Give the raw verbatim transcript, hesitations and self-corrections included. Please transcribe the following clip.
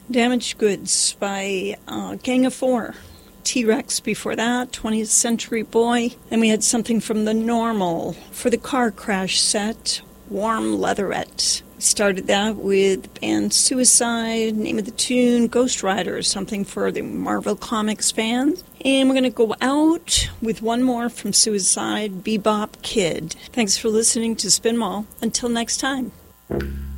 Damaged Goods by uh, Gang of Four. T-Rex before that, twentieth Century Boy. Then we had something from The Normal for the car crash set, Warm Leatherette. We started that with the band Suicide, name of the tune, Ghost Rider, something for the Marvel Comics fans. And we're going to go out with one more from Suicide, Bebop Kid. Thanks for listening to Spin Mall. Until next time.